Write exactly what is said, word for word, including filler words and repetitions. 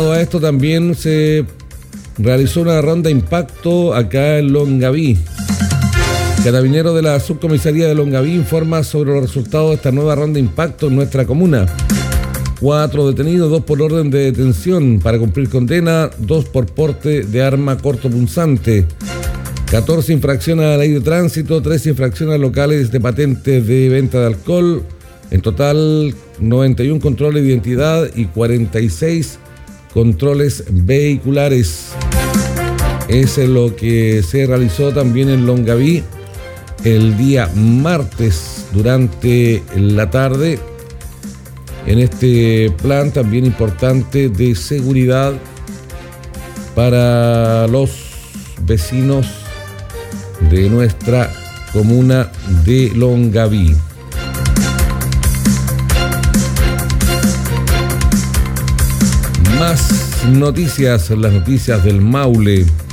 A esto también se realizó una ronda impacto acá en Longaví. Carabinero de la Subcomisaría de Longaví informa sobre los resultados de esta nueva ronda impacto en nuestra comuna. Cuatro detenidos, dos por orden de detención para cumplir condena, dos por porte de arma cortopunzante. catorce infracciones a la ley de tránsito, tres infracciones a locales de patentes de venta de alcohol. En total, noventa y uno controles de identidad y cuarenta y seis controles vehiculares. Eso es lo que se realizó también en Longaví el día martes durante la tarde, en este plan también importante de seguridad para los vecinos de nuestra comuna de Longaví. Más noticias, las noticias del Maule.